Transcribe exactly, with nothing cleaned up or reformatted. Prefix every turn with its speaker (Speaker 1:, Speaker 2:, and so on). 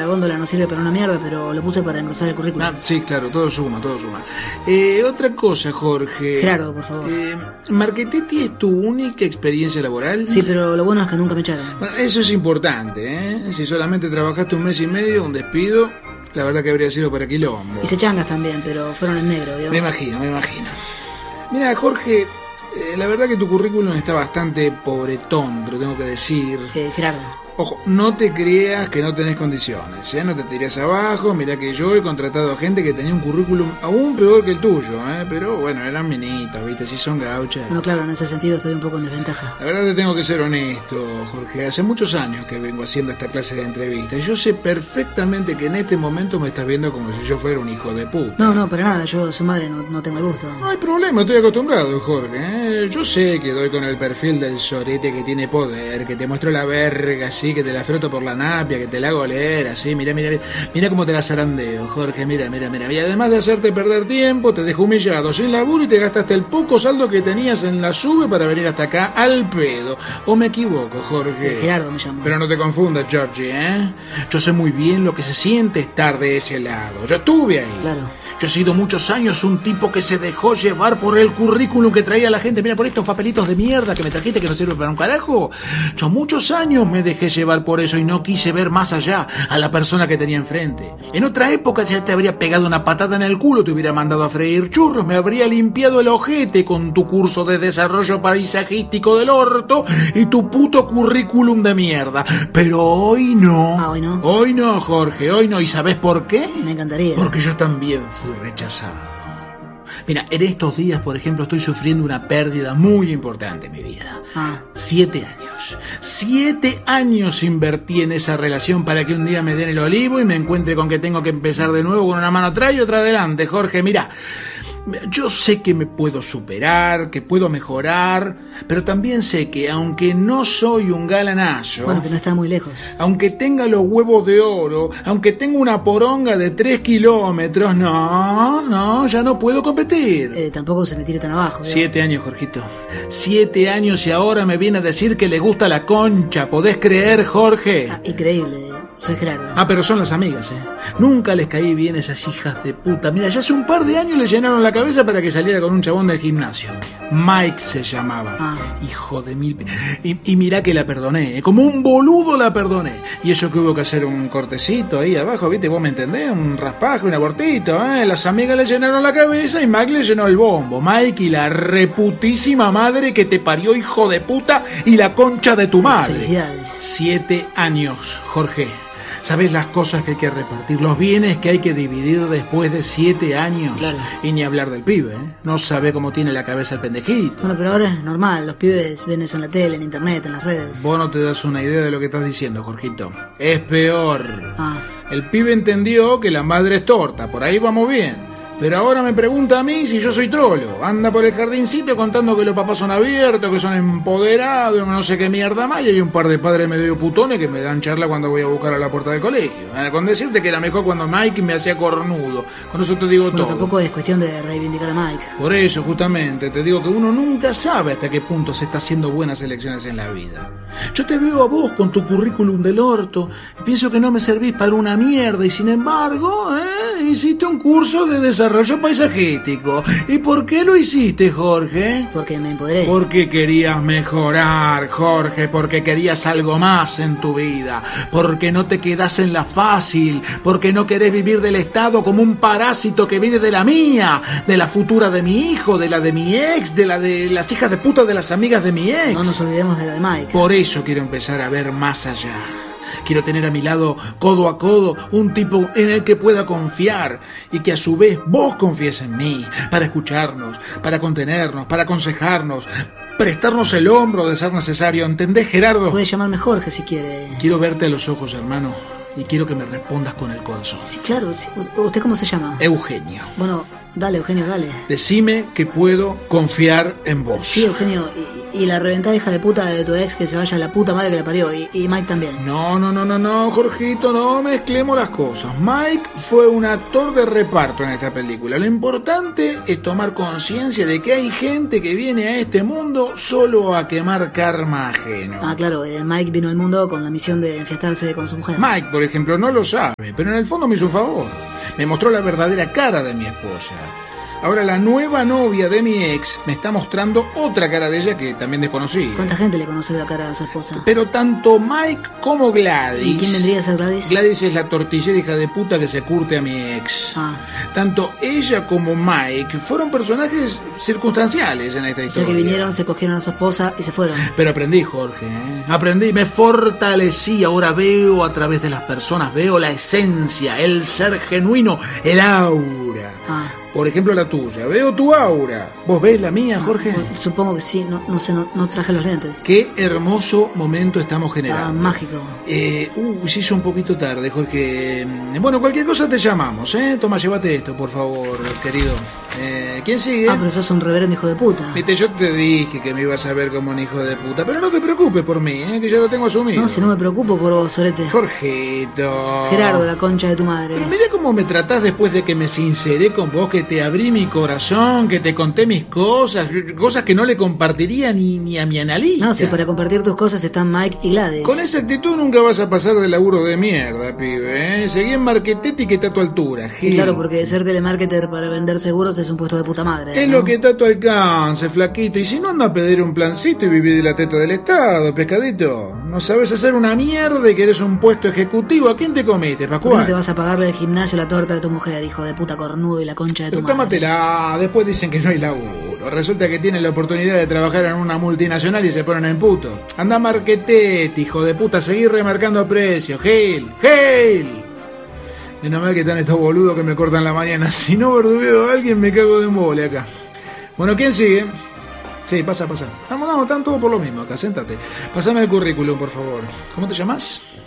Speaker 1: la góndola no sirve para una mierda, pero lo puse para engrosar el currículum.
Speaker 2: Ah, sí, claro, todo suma, todo suma. Eh, otra cosa, Jorge.
Speaker 1: Gerardo, por favor.
Speaker 2: Eh, ¿Marchetti es tu única experiencia laboral?
Speaker 1: Sí, pero lo bueno es que nunca me echaron.
Speaker 2: Bueno, eso es importante, ¿eh? Si solamente trabajaste un mes y medio, un despido, la verdad que habría sido para quilombo.
Speaker 1: Hice changas también, pero fueron en negro, ¿vio?
Speaker 2: Me imagino, me imagino. Mira, Jorge, eh, la verdad que tu currículum está bastante pobretón, te lo tengo que decir.
Speaker 1: Eh, Gerardo.
Speaker 2: Ojo, no te creas que no tenés condiciones, ¿eh? No te tires abajo, mirá que yo he contratado a gente que tenía un currículum aún peor que el tuyo, ¿eh? Pero bueno, eran minitos, ¿viste? Si son gauchas.
Speaker 1: Bueno, claro, en ese sentido estoy un poco en desventaja.
Speaker 2: La verdad te tengo que ser honesto, Jorge. Hace muchos años que vengo haciendo esta clase de entrevistas. Yo sé perfectamente que en este momento me estás viendo como si yo fuera un hijo de puta.
Speaker 1: No, no, para nada, yo su madre no, no tengo el gusto.
Speaker 2: No hay problema, estoy acostumbrado, Jorge, ¿eh? Yo sé que doy con el perfil del sorete que tiene poder, que te muestro la verga, así, que te la froto por la napia, que te la hago leer, así, mira, mira, mira cómo te la zarandeo, Jorge, mira, mira, mira. Y además de hacerte perder tiempo, te dejo humillado, sin laburo y te gastaste el poco saldo que tenías en la sube para venir hasta acá al pedo. ¿O me equivoco, Jorge?
Speaker 1: Gerardo me llamo.
Speaker 2: Pero no te confundas, Georgie, ¿eh? Yo sé muy bien lo que se siente estar de ese lado. Yo estuve ahí.
Speaker 1: Claro.
Speaker 2: Yo he sido muchos años un tipo que se dejó llevar por el currículum que traía la gente. Mira, por estos papelitos de mierda que me trajiste que no sirven para un carajo. Yo muchos años me dejé llevar por eso y no quise ver más allá a la persona que tenía enfrente. En otra época ya te habría pegado una patada en el culo, te hubiera mandado a freír churros, me habría limpiado el ojete con tu curso de desarrollo paisajístico del orto y tu puto currículum de mierda. Pero hoy no.
Speaker 1: Ah, hoy no.
Speaker 2: Hoy no, Jorge, hoy no. ¿Y sabes por qué?
Speaker 1: Me encantaría.
Speaker 2: Porque yo también fui rechazado. Mira, en estos días, por ejemplo, estoy sufriendo una pérdida muy importante en mi vida.
Speaker 1: Ah.
Speaker 2: Siete años. Siete años invertí en esa relación para que un día me den el olivo y me encuentre con que tengo que empezar de nuevo con una mano atrás y otra adelante. Jorge, mira, yo sé que me puedo superar, que puedo mejorar, pero también sé que aunque no soy un galanazo...
Speaker 1: Bueno, que no está muy lejos.
Speaker 2: Aunque tenga los huevos de oro, aunque tenga una poronga de tres kilómetros, no, no, ya no puedo competir.
Speaker 1: Eh, tampoco se me tire tan abajo. ¿eh?
Speaker 2: Siete años, Jorgito. Siete años y ahora me viene a decir que le gusta la concha. ¿Podés creer, Jorge?
Speaker 1: Ah, increíble. Soy Gerardo.
Speaker 2: Ah, pero son las amigas, ¿eh? Nunca les caí bien esas hijas de puta. Mira, ya hace un par de años le llenaron la cabeza para que saliera con un chabón del gimnasio. Mike se llamaba.
Speaker 1: Ah.
Speaker 2: Hijo de mil... Y, y mirá que la perdoné, ¿eh? Como un boludo la perdoné. Y eso que hubo que hacer un cortecito ahí abajo, ¿viste? ¿Vos me entendés? Un raspaje, un abortito, ¿eh? Las amigas le llenaron la cabeza y Mike le llenó el bombo. Mike y la reputísima madre que te parió, hijo de puta, y la concha de tu madre.
Speaker 1: Felicidades.
Speaker 2: Siete años, Jorge. ¿Sabes las cosas que hay que repartir? Los bienes que hay que dividir después de siete años.
Speaker 1: Claro.
Speaker 2: Y ni hablar del pibe, ¿eh? No sabe cómo tiene la cabeza el pendejito.
Speaker 1: Bueno, pero ahora es normal. Los pibes ven eso en la tele, en internet, en las redes.
Speaker 2: Vos no te das una idea de lo que estás diciendo, Jorgito. Es peor.
Speaker 1: Ah.
Speaker 2: El pibe entendió que la madre es torta. Por ahí vamos bien. Pero ahora me pregunta a mí si yo soy trolo. Anda por el jardincito contando que los papás son abiertos, que son empoderados, no sé qué mierda más. Y hay un par de padres medio putones que me dan charla cuando voy a buscar a la puerta del colegio. Con decirte que era mejor cuando Mike me hacía cornudo. Con eso te digo
Speaker 1: Bueno,
Speaker 2: todo.
Speaker 1: tampoco es cuestión de reivindicar a Mike.
Speaker 2: Por eso, justamente, te digo que uno nunca sabe hasta qué punto se está haciendo buenas elecciones en la vida. Yo te veo a vos con tu currículum del orto y pienso que no me servís para una mierda y sin embargo, ¿eh? Hiciste un curso de desarrollo Desarrollo paisajístico. ¿Y por qué lo hiciste, Jorge?
Speaker 1: Porque me empoderé.
Speaker 2: Porque querías mejorar, Jorge. Porque querías algo más en tu vida. Porque no te quedás en la fácil. Porque no querés vivir del Estado como un parásito que vive de la mía, de la futura de mi hijo, de la de mi ex, de la de las hijas de puta de las amigas de mi ex.
Speaker 1: No nos olvidemos de la de Mike.
Speaker 2: Por eso quiero empezar a ver más allá. Quiero tener a mi lado, codo a codo, un tipo en el que pueda confiar y que a su vez vos confíes en mí, para escucharnos, para contenernos, para aconsejarnos, prestarnos el hombro de ser necesario. ¿Entendés, Gerardo?
Speaker 1: Puede llamarme Jorge si quiere.
Speaker 2: Quiero verte a los ojos, hermano, y quiero que me respondas con el corazón.
Speaker 1: Sí, claro. Sí. ¿Usted cómo se llama?
Speaker 2: Eugenio.
Speaker 1: Bueno, dale, Eugenio, dale.
Speaker 2: Decime que puedo confiar en vos.
Speaker 1: Sí, Eugenio, y, Y la reventada hija de puta de tu ex que se vaya a la puta madre que la parió. Y, y Mike también.
Speaker 2: No, no, no, no, no, Jorgito, no mezclemos las cosas. Mike fue un actor de reparto en esta película. Lo importante es tomar conciencia de que hay gente que viene a este mundo solo a quemar karma ajeno.
Speaker 1: Ah, claro, eh, Mike vino al mundo con la misión de enfiestarse con su mujer.
Speaker 2: Mike, por ejemplo, no lo sabe, pero en el fondo me hizo un favor. Me mostró la verdadera cara de mi esposa. Ahora la nueva novia de mi ex me está mostrando otra cara de ella que también desconocí.
Speaker 1: ¿Cuánta gente le conoce la cara a su esposa?
Speaker 2: Pero tanto Mike como Gladys...
Speaker 1: ¿Y quién vendría a ser Gladys?
Speaker 2: Gladys es la tortillera hija de puta que se curte a mi ex.
Speaker 1: Ah.
Speaker 2: Tanto ella como Mike fueron personajes circunstanciales en esta
Speaker 1: O sea
Speaker 2: historia.
Speaker 1: que vinieron, se cogieron a su esposa y se fueron.
Speaker 2: Pero aprendí, Jorge, ¿eh? Aprendí, me fortalecí. Ahora veo a través de las personas, veo la esencia, el ser genuino, el aura.
Speaker 1: Ah.
Speaker 2: Por ejemplo, la tuya. Veo tu aura. ¿Vos ves la mía, Jorge?
Speaker 1: Ah, supongo que sí, no, no sé, no, no traje los lentes.
Speaker 2: Qué hermoso momento estamos generando.
Speaker 1: Ah, mágico.
Speaker 2: Eh, uh, se hizo un poquito tarde, Jorge. Bueno, cualquier cosa te llamamos, ¿eh? Toma, llévate esto, por favor, querido. Eh, ¿Quién sigue?
Speaker 1: Ah, pero sos un reverendo hijo de puta.
Speaker 2: Viste, yo te dije que me ibas a ver como un hijo de puta, pero no te preocupes por mí, ¿eh? Que ya lo tengo asumido.
Speaker 1: No, si no me preocupo por vos, sorete.
Speaker 2: Jorgito.
Speaker 1: Gerardo, la concha de tu madre.
Speaker 2: Pero mirá cómo me tratás después de que me sinceré con vos, que te abrí mi corazón, que te conté mis cosas, cosas que no le compartiría ni, ni a mi analista.
Speaker 1: No, si para compartir tus cosas están Mike y Gladys.
Speaker 2: Con esa actitud nunca vas a pasar de laburo de mierda, pibe, ¿eh? Seguí en Marquetetti que está a tu altura,
Speaker 1: Sí,
Speaker 2: Gil.
Speaker 1: claro, porque ser telemarketer para vender seguros es un puesto de puta madre.
Speaker 2: Es
Speaker 1: ¿no?
Speaker 2: lo que está a tu alcance, flaquito. Y si no, anda a pedir un plancito y vivir de la teta del Estado, pescadito. No sabes hacer una mierda y querés un puesto ejecutivo. ¿A quién te comete,
Speaker 1: ¿Por qué
Speaker 2: Pascual?
Speaker 1: no te vas a pagarle el gimnasio la torta de tu mujer, hijo de puta cornudo y la concha de tu
Speaker 2: Pero
Speaker 1: madre?
Speaker 2: tómatela, después dicen que no hay laburo. Resulta que tienen la oportunidad de trabajar en una multinacional y se ponen en puto. Anda Marquetetti, hijo de puta, seguir remarcando precios. Gil, Gil. Menos mal que están estos boludos que me cortan la mañana. Si no verdugueo a alguien me cago de mole acá. Bueno, ¿quién sigue? Sí, pasa, pasa. Estamos, no, están todos por lo mismo acá, séntate. Pásame el currículum, por favor. ¿Cómo te llamas?